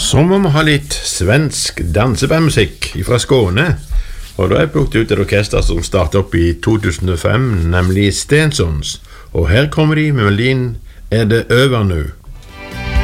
Så må vi ha litt svensk dansebandmusikk fra Skåne. Og da har jeg plukket ut et orkester som startet opp i 2005, nemlig Stensons. Og her kommer de med melodien Er det over nu?